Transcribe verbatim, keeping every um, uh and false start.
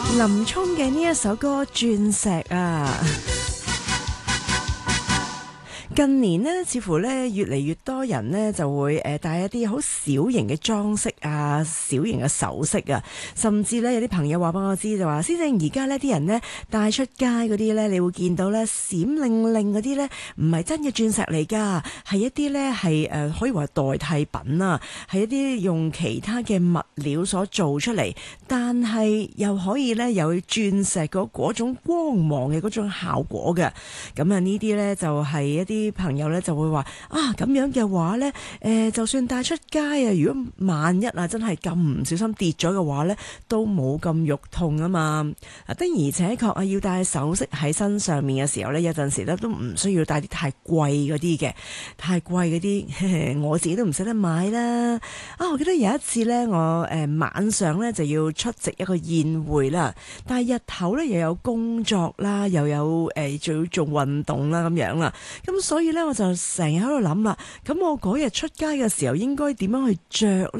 林聰嘅呢一首歌《鑽石》啊。近年呢，似乎咧越嚟越多人呢就會誒戴一啲好小型嘅裝飾啊，小型嘅首飾啊，甚至咧有啲朋友話俾我知就話，先生而家呢啲人呢帶出街嗰啲呢，你會見到呢閃靈靈嗰啲呢，唔係真嘅鑽石嚟㗎，係一啲呢係誒可以話代替品啊，係一啲用其他嘅物料所做出嚟，但係又可以呢有鑽石嗰嗰種光芒嘅嗰種效果嘅。咁啊呢啲呢就係一啲朋友咧就會話啊，咁樣嘅話咧，誒、呃、就算帶出街啊，如果萬一啊真係咁唔小心跌咗嘅話咧，都冇咁肉痛啊嘛。啊的而且確啊，要戴首飾喺身上面嘅時候咧，有陣時咧都唔需要戴啲太貴嗰啲嘅，太貴嗰啲我自己都唔捨得買啦。啊，我記得有一次咧，我誒、呃、晚上咧就要出席一個宴會啦，但係日頭咧又有工作啦，又有誒仲、呃、要做運動啦咁樣啦，咁所以咧我就成日喺度諗啦，咁我嗰日出街嘅時候應該點樣去着